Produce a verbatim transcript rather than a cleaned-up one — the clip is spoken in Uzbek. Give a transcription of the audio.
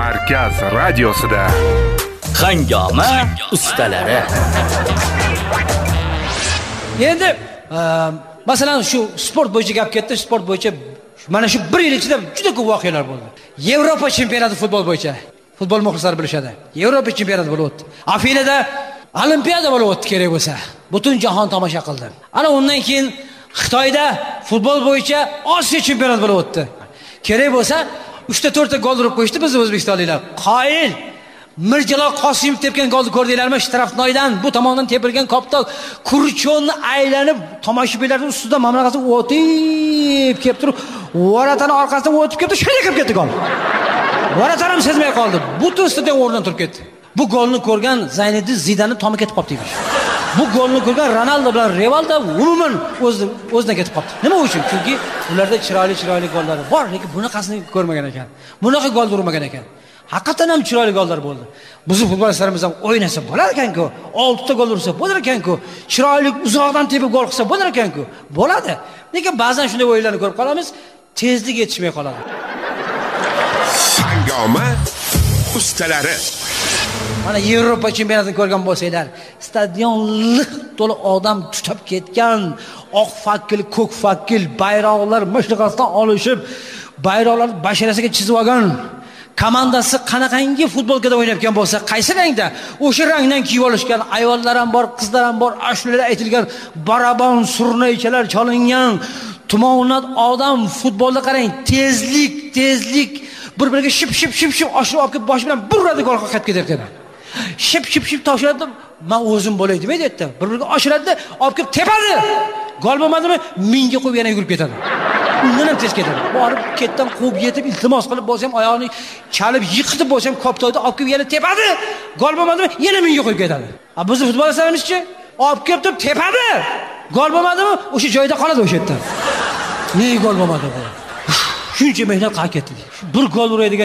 Markaz radiosida Hangoma ustalari. Endi masalan shu sport bo'yicha gap ketdi. Sport bo'yicha mana shu bir yil ichida juda ko'p voqealar bo'ldi. Yevropa chempionati futbol bo'yicha. Futbol muxlislari bilishadi. Yevropa chempionati bo'lib o'tdi. Afinada Olimpiada bo'lib o'tdi kerak bo'lsa. Butun jahon tomosha qildi. Ana undan keyin Xitoyda futbol bo'yicha Osiyo chempionati bo'lib o'tdi. Kerak bo'lsa uch ta to'rt ta gol urib qo'yishdi biz o'zbekistonliklar. Qoyil Mirjalol Qosimov tepgan golni ko'rdinglarmi? Shtrafnoydan bu tomondan tepilgan koptok kurchonni aylanib tomoshabinlarning ustida mamlakatga o'tib kelib turib, Varatani orqasidan o'tib keldi, shunday kirib ketdi gol. Varatan ham sezmay qoldi. Butun stadion o'rnidan turib ketdi. Bu golni ko'rgan Zayniddin Zidanning tomi ketib qoldi deymish. Bu golni ko'rgan Ronaldo bilan Rivaldo umuman o'zi o'zidan ketib qoldi. Nima uchun? Chunki ularda chiroyli-chiroyli gollar bor, lekin bunaqasini ko'rmagan ekan. Bunaqa gol urmagan ekan. Haqiqatan ham chiroyli gollar bo'ldi. Bizning futbolchilarimiz ham o'ynasa bo'lar ekan-ku, olti ta gol ursa bo'lar ekan-ku, chiroyli uzoqdan tepib gol qilsa bo'lar ekan-ku. Bo'ladi. Lekin ba'zan shunday o'yinlarni ko'rib qolamiz, tezlik yetishmay qoladi. Hangoma ustalari. Mana Yevropa chempionatini ko'rgan bo'lsanglar, stadion liq to'la odam tutab ketgan, oq fakkil, ko'k fakkil bayroqlar mashriqdan olishib, bayroqlarni basharasiga chizib olgan. Komandasi qanaqangi futbolkada o'ynayotgan bo'lsa, qaysi rangda, o'sha rangdan kiyib olishgan ayollar ham bor, qizlar ham bor, ashulalar aytilgan, barabon, surnaychalar cholingan, tumonat odam futbolda qarang, tezlik, tezlik, bir-biriga ship ship ship ship oshirib olib kelib bosh bilan burradi golga qaytib ketar ekan. Ship ship ship toshiradi, men o'zim bo'lay demaydi yerda. Bir-biriga oshiradi, olib kelib tepadi. Gol bo'lmadimi, mingga qo'yib yana yurib ketadi. Undan ham tez ketadi. Borib ketdan quvib yetib iltimos qilib bo'lsa ham oyog'ini chalib yiqitib bo'lsa ham koptoyda olib kelib yana tepadi. Gol bo'lmadimi, yana mingga qo'yib ketadi. A bizning futbolchilarimizchi olib kelib turib tepadi. Gol bo'lmadimi, o'sha joyda qoladi o'sha yerda. Ne gol bo'lmadi bu? Shuncha mehnat qilib ketdi. Bir gol uradigan